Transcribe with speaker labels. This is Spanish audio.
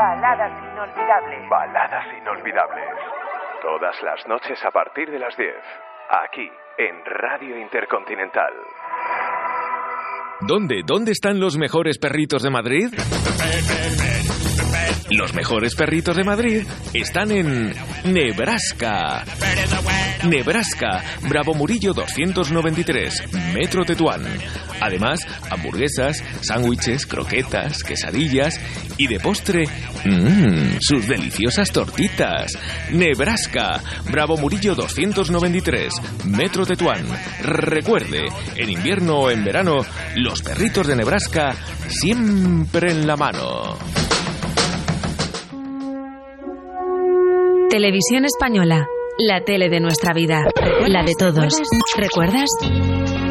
Speaker 1: Baladas inolvidables.
Speaker 2: Baladas inolvidables. Todas las noches a partir de las 10. Aquí, en Radio Intercontinental.
Speaker 3: ¿Dónde están los mejores perritos de Madrid? Los mejores perritos de Madrid están en Nebraska. Nebraska, Bravo Murillo 293, Metro Tetuán. Además, hamburguesas, sándwiches, croquetas, quesadillas y de postre, sus deliciosas tortitas. Nebraska, Bravo Murillo 293, Metro Tetuán. Recuerde, en invierno o en verano, los perritos de Nebraska siempre en la mano.
Speaker 4: Televisión Española, la tele de nuestra vida, la de todos. ¿Recuerdas?